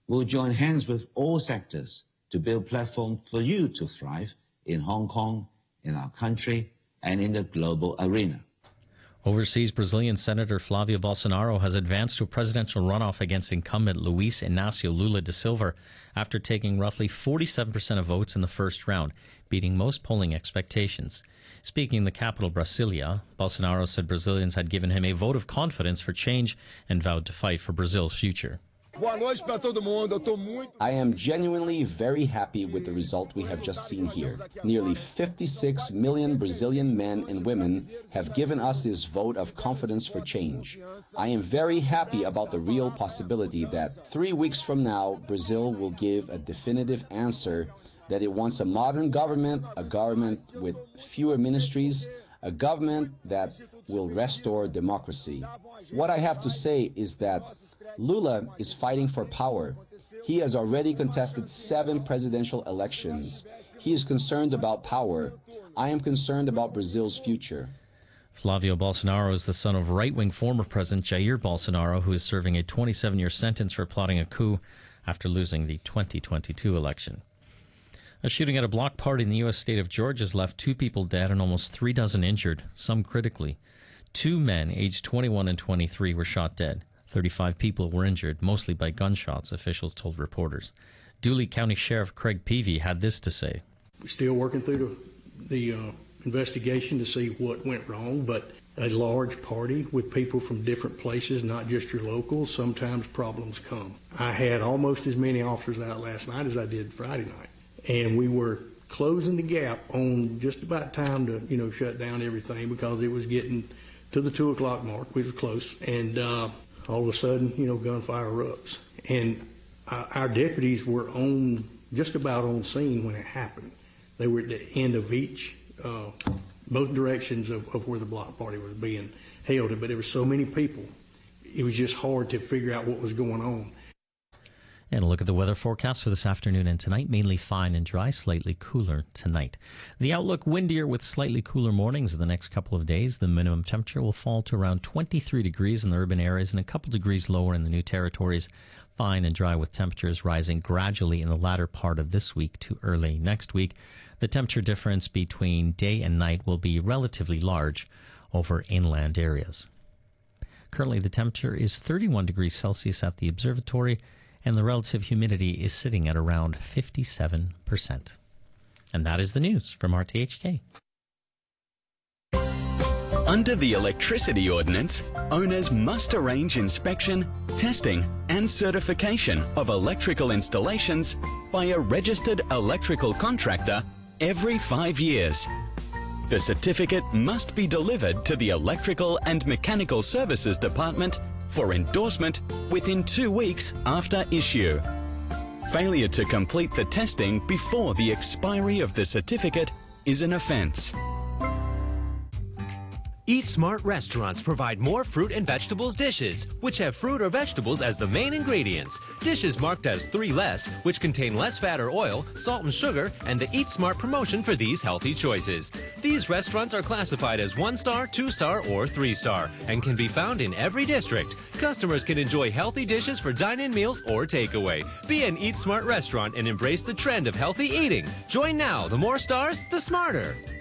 We'll join hands with all sectors to build platforms for you to thrive in Hong Kong, in our country, and in the global arena. Overseas, Brazilian Senator Flávio Bolsonaro has advanced to a presidential runoff against incumbent Luiz Inácio Lula da Silva after taking roughly 47% of votes in the first round, beating most polling expectations. Speaking in the capital, Brasilia, Bolsonaro said Brazilians had given him a vote of confidence for change and vowed to fight for Brazil's future. I am genuinely very happy with the result we have just seen here. Nearly 56 million Brazilian men and women have given us this vote of confidence for change. I am very happy about the real possibility that 3 weeks from now, Brazil will give a definitive answer that it wants a modern government, a government with fewer ministries, a government that will restore democracy. What I have to say is that Lula is fighting for power. He has already contested 7 presidential elections. He is concerned about power. I am concerned about Brazil's future. Flávio Bolsonaro is the son of right-wing former President Jair Bolsonaro, who is serving a 27-year sentence for plotting a coup after losing the 2022 election. A shooting at a block party in the U.S. state of Georgia has left 2 people dead and almost 3 dozen injured, some critically. 2 men, aged 21 and 23, were shot dead. 35 people were injured, mostly by gunshots, officials told reporters. Dooley County Sheriff Craig Peavy had this to say. We're still working through the investigation to see what went wrong, but a large party with people from different places, not just your locals, sometimes problems come. I had almost as many officers out last night as I did Friday night, and we were closing the gap on just about time to, shut down everything because it was getting to the 2 o'clock mark. We were close, and all of a sudden, gunfire erupts. And our deputies were just about on scene when it happened. They were at the end of each, both directions of where the block party was being held. But there were so many people, it was just hard to figure out what was going on. And a look at the weather forecast for this afternoon and tonight. Mainly fine and dry, slightly cooler tonight. The outlook windier with slightly cooler mornings in the next couple of days. The minimum temperature will fall to around 23 degrees in the urban areas and a couple degrees lower in the New Territories. Fine and dry with temperatures rising gradually in the latter part of this week to early next week. The temperature difference between day and night will be relatively large over inland areas. Currently, the temperature is 31 degrees Celsius at the observatory, and the relative humidity is sitting at around 57%. And that is the news from RTHK. Under the Electricity Ordinance, owners must arrange inspection, testing and certification of electrical installations by a registered electrical contractor every 5 years. The certificate must be delivered to the Electrical and Mechanical Services Department for endorsement within 2 weeks after issue. Failure to complete the testing before the expiry of the certificate is an offense. Eat Smart restaurants provide more fruit and vegetables dishes, which have fruit or vegetables as the main ingredients. Dishes marked as 3 less, which contain less fat or oil, salt and sugar, and the Eat Smart promotion for these healthy choices. These restaurants are classified as 1-star, 2-star, or 3-star, and can be found in every district. Customers can enjoy healthy dishes for dine-in meals or takeaway. Be an Eat Smart restaurant and embrace the trend of healthy eating. Join now. The more stars, the smarter.